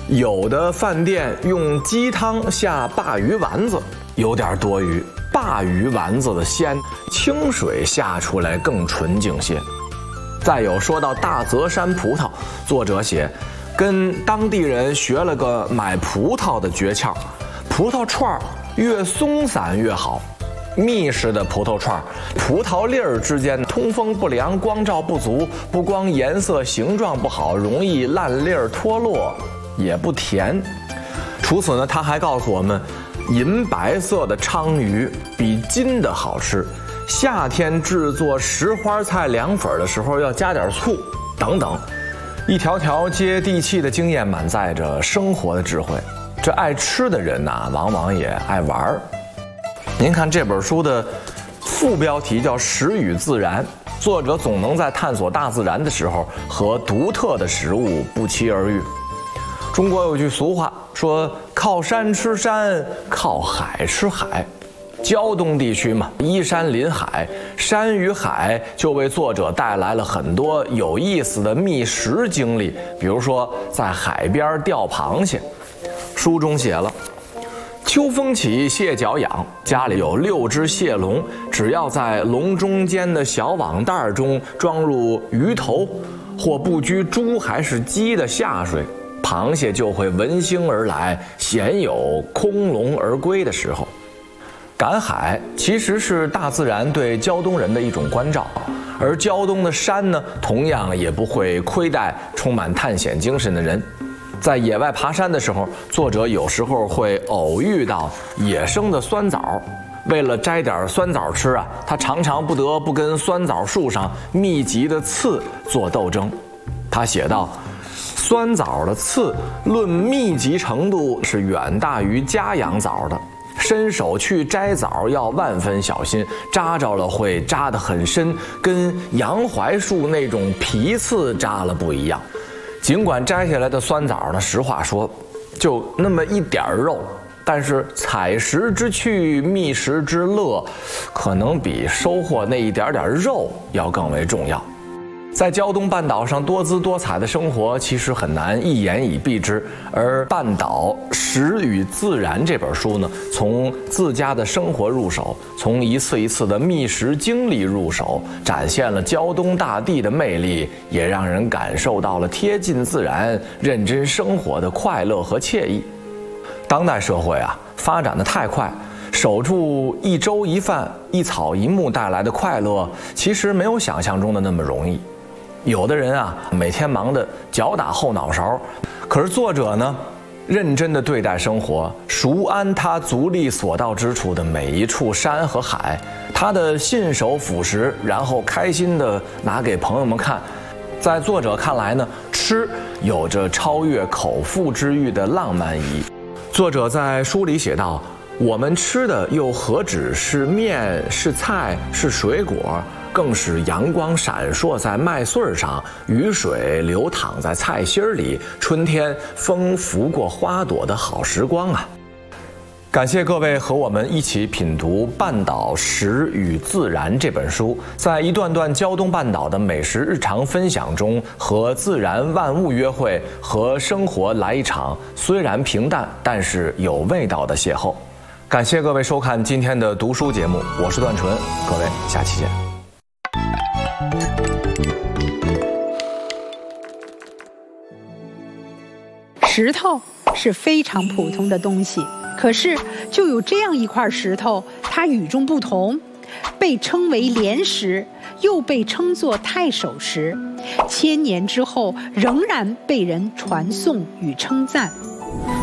有的饭店用鸡汤下鲅鱼丸子，有点多余。鲅鱼丸子的鲜，清水下出来更纯净些。再有说到大泽山葡萄，作者写，跟当地人学了个买葡萄的诀窍，葡萄串儿越松散越好。密实的葡萄串，葡萄粒儿之间通风不良，光照不足，不光颜色形状不好，容易烂粒儿脱落，也不甜。除此呢，他还告诉我们，银白色的鲳鱼比金的好吃。夏天制作石花菜凉粉的时候要加点醋，等等，一条条接地气的经验满载着生活的智慧。这爱吃的人呐，往往也爱玩儿。您看这本书的副标题叫《食与自然》，作者总能在探索大自然的时候和独特的食物不期而遇。中国有句俗话说，靠山吃山，靠海吃海。胶东地区嘛，依山临海，山与海就为作者带来了很多有意思的觅食经历，比如说在海边钓螃蟹。书中写了，秋风起，蟹脚痒，家里有6只蟹笼，只要在笼中间的小网袋中装入鱼头，或不拘猪还是鸡的下水，螃蟹就会闻腥而来，鲜有空笼而归的时候。赶海其实是大自然对胶东人的一种关照，而胶东的山呢，同样也不会亏待充满探险精神的人。在野外爬山的时候，作者有时候会偶遇到野生的酸枣，为了摘点酸枣吃啊，他常常不得不跟酸枣树上密集的刺做斗争。他写道，酸枣的刺论密集程度是远大于家养枣的，伸手去摘枣要万分小心，扎着了会扎得很深，跟洋槐树那种皮刺扎了不一样。尽管摘下来的酸枣呢，实话说就那么一点肉，但是采食之趣，觅食之乐，可能比收获那一点肉要更为重要。在胶东半岛上多姿多彩的生活，其实很难一言以蔽之。而《半岛食与自然》这本书呢，从自家的生活入手，从一次一次的觅食经历入手，展现了胶东大地的魅力，也让人感受到了贴近自然、认真生活的快乐和惬意。当代社会啊，发展得太快，守住一粥一饭、一草一木带来的快乐，其实没有想象中的那么容易。有的人啊，每天忙得脚打后脑勺，可是作者呢，认真地对待生活，熟谙他足力所到之处的每一处山和海，他的信手腐蚀，然后开心地拿给朋友们看。在作者看来呢，吃有着超越口腹之欲的浪漫意义。作者在书里写道，我们吃的又何止是面，是菜，是水果，更是阳光闪烁在麦穗上，雨水流淌在菜心里，春天风拂过花朵的好时光啊！感谢各位和我们一起品读《半岛食与自然》这本书，在一段段胶东半岛的美食日常分享中，和自然万物约会，和生活来一场虽然平淡但是有味道的邂逅。感谢各位收看今天的读书节目，我是段纯，各位下期见。 石头是非常普通的东西，可是就有这样一块石头，它与众不同，被称为莲石，又被称作太守石，1000年之后仍然被人传颂与称赞。